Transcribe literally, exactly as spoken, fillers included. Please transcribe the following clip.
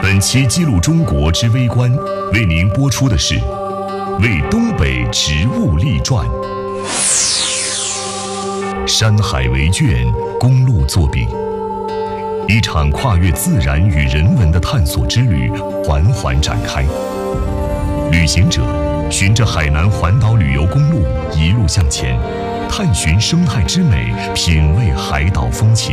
本期记录中国之微观，为您播出的是《为东北植物立传》。山海为卷，公路作笔，一场跨越自然与人文的探索之旅缓缓展开。旅行者循着海南环岛旅游公路一路向前，探寻生态之美，品味海岛风情。